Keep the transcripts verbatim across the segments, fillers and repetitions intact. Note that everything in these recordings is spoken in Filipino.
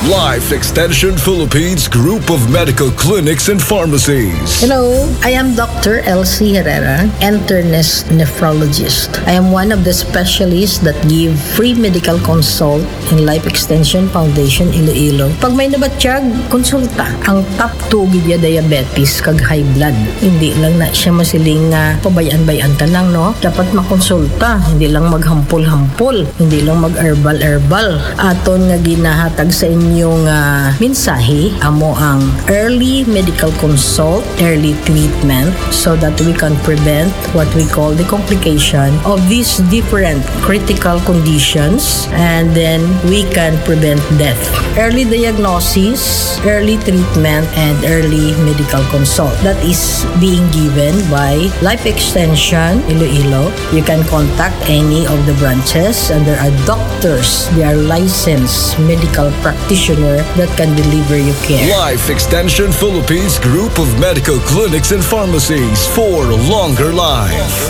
Life Extension Philippines Group of Medical Clinics and Pharmacies. Hello, I am Doctor Elsie Herrera, internist nephrologist. I am one of the specialists that give free medical consult in Life Extension Foundation Iloilo. Pag may nabatsyag, konsulta. Ang top two gidya diabetes kag high blood. Hindi lang na siya masiling uh, pabayan-bayan tanang, no? Dapat makonsulta, hindi lang maghampol-hampol, hindi lang mag-herbal-herbal. Aton nga ginahatag sa inyong uh, mensahe, amo ang early medical consult, early treatment, so that we can prevent what we call the complication of these different critical conditions, and then we can prevent death. Early diagnosis, early treatment, and early medical consult. That is being given by Life Extension Iloilo. You can contact any of the branches, and there are doctors, they are licensed medical practitioner that can deliver you care. Life Extension Philippines Group of Medical Clinics and Pharmacies for longer life.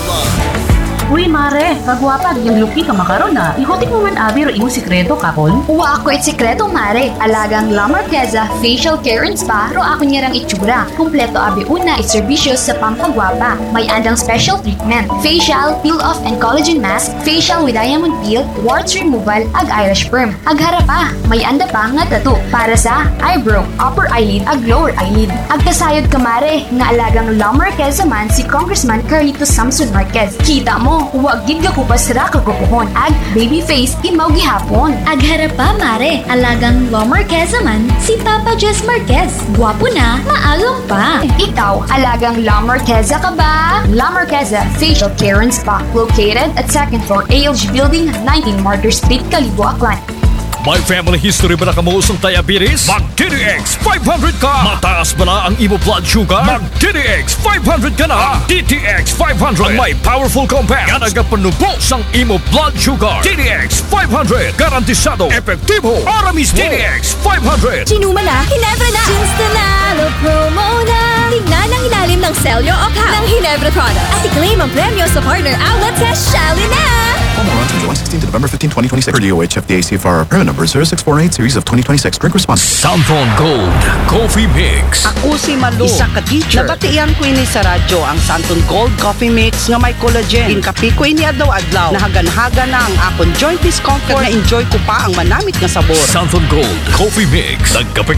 Uy, mare, kagwapa, yung lupi ka makaroon na. Ihotik mo man abi ro imong sikreto kakon. Uwa ako it sikreto, mare. Alagang La Marqueza Facial Care and Spa, ro ako niyarang itsura. Kumpleto abi una iservisyo sa pampagwapa. May andang special treatment, facial, peel-off and collagen mask, facial with diamond peel, warts removal, ag eyelash perm. Ag harapa, may anda pa nga tattoo para sa eyebrow, upper eyelid, ag lower eyelid. Ag kasayod ka, mare, nga alagang La Marqueza man si Congressman Carlito Samson Marquez. Kita mo, huwag gid ka kupas ra kagupuhon. Ag baby face imaw gihapon. Ag harapa, mare, alagang La Marqueza man si Papa Jess Marquez. Gwapo na, maalam pa. Ikaw, alagang La Marqueza ka ba? La Marqueza Facial Care and Spa, located at second floor A L G Building, nineteen Martyr Street, Calibo, Aklan. May family history ba na kamuusong diabetes? Mag-D D X five hundred ka! Mataas ba na ang imo blood sugar? Mag-D D X five hundred ka na! D T X five hundred ang may powerful compound nga nagapanubos ang imo blood sugar. D D X five hundred, garantisado, epektibo, para mismo. D D X five hundred. Sinuma na, Hinebra na! Sinstanalo promo na! Tingnan ang ilalim ng selyo o cap ng Hinebra products at i-claim ang premyo sa partner outlets sa Shali na! Promo runs from July sixteenth to November fifteenth, twenty twenty-six. Per D O H F D A C F R permit number zero six four eight series of twenty twenty-six. Drink responsibly. Santon Gold Coffee Mix. Ako si Malu, isa ka teacher. Nabatian ko ini sa radyo ang Santon Gold Coffee Mix nga may collagen. Inkapi ko ini adlaw-adlaw. Nahagan-hagan na ang akong joint discomfort na enjoy ko pa ang manamit nga sabor. Santon Gold Coffee Mix. Nagkape